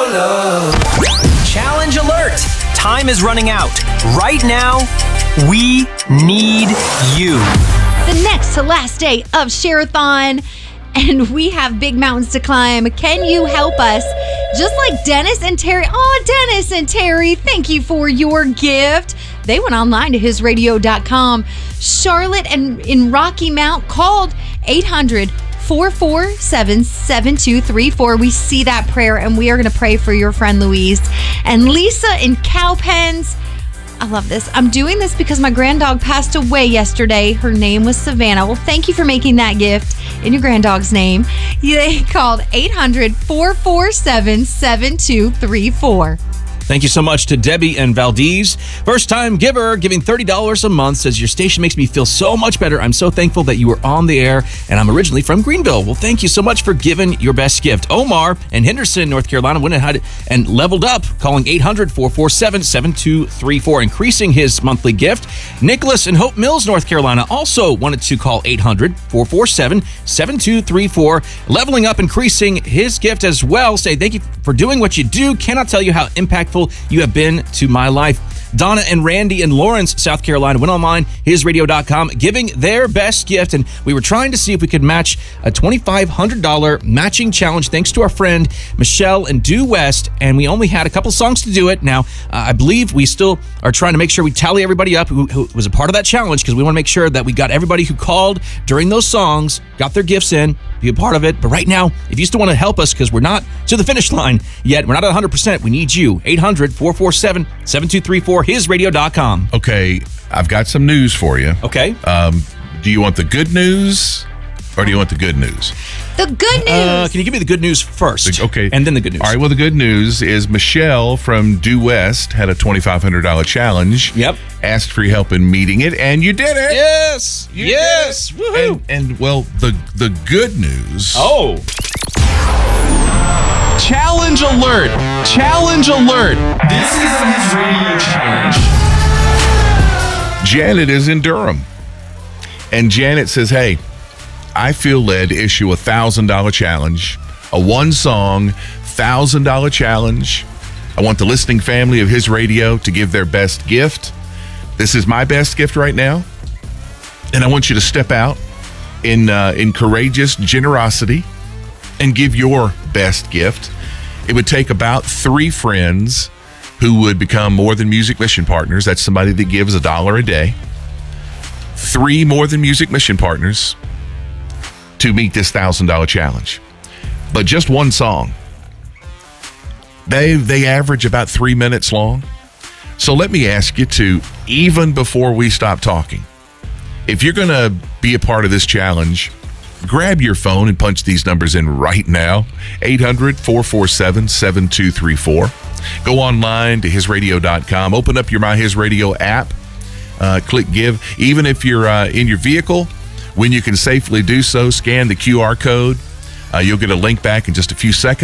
love. Challenge alert! Time is running out. Right now, we need you. The next to last day of Share-a-thon, and we have big mountains to climb. Can you help us? Just like Dennis and Terry. Oh, Dennis and Terry, thank you for your gift. They went online to hisradio.com. Charlotte and in Rocky Mount called 800-447-7234. We see that prayer, and we are going to pray for your friend Louise. And Lisa in Cowpens. I love this. I'm doing this because my granddog passed away yesterday. Her name was Savannah. Well, thank you for making that gift in your granddog's name. They called 800-447-7234. Thank you so much to Debbie and Valdez. First-time giver, giving $30 a month, says, your station makes me feel so much better. I'm so thankful that you were on the air, and I'm originally from Greenville. Well, thank you so much for giving your best gift. Omar in Henderson, North Carolina, went ahead and leveled up, calling 800-447-7234, increasing his monthly gift. Nicholas in Hope Mills, North Carolina, also wanted to call 800-447-7234, leveling up, increasing his gift as well. Say, thank you for doing what you do. Cannot tell you how impactful you have been to my life. Donna and Randy in Lawrence, South Carolina, went online, hisradio.com, giving their best gift. And we were trying to see if we could match a $2,500 matching challenge thanks to our friend Michelle in Due West. And we only had a couple songs to do it. Now, I believe we still are trying to make sure we tally everybody up who was a part of that challenge, because we want to make sure that we got everybody who called during those songs, got their gifts in, be a part of it. But right now, if you still want to help us, because we're not to the finish line yet, we're not at 100%, we need you. 800-447-7234, hisradio.com. Okay, I've got some news for you. Okay. Do you want the good news or do you want the good news? The good news. Can you give me the good news first? Okay. And then the good news. All right, well, the good news is Michelle from Due West had a $2,500 challenge. Yep. Asked for your help in meeting it, and you did it. Yes. You yes. did. Woohoo. And well, the good news. Oh. Challenge alert! Challenge alert! This is his radio challenge. Janet is in Durham. And Janet says, hey, I feel led to issue a $1,000 challenge, a one-song $1,000 challenge. I want the listening family of His Radio to give their best gift. This is my best gift right now. And I want you to step out in courageous generosity and give your best gift. It would take about 3 friends who would become More Than Music Mission Partners. That's somebody that gives $1 a day. 3 More Than Music Mission Partners to meet this $1,000 challenge. But just one song. They average about 3 minutes long. So let me ask you to, even before we stop talking, if you're going to be a part of this challenge, grab your phone and punch these numbers in right now. 800-447-7234. Go online to hisradio.com. Open up your My His Radio app. Click Give. Even if you're in your vehicle, when you can safely do so, scan the QR code. You'll get a link back in just a few seconds.